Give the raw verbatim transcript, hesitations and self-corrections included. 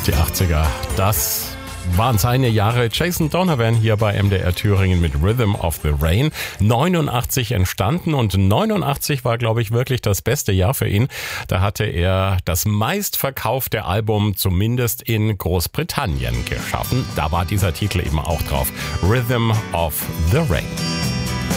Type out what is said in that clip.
Die achtziger, das waren seine Jahre. Jason Donovan hier bei M D R Thüringen mit Rhythm of the Rain. neunundachtzig entstanden und neunundachtzig war, glaube ich, wirklich das beste Jahr für ihn. Da hatte er das meistverkaufte Album zumindest in Großbritannien geschaffen. Da war dieser Titel eben auch drauf. Rhythm of the Rain.